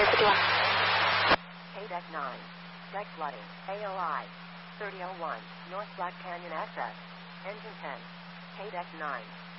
Deck 9. Deck flooding. AOI. 3001. North Black Canyon access. Engine 10. Deck 9.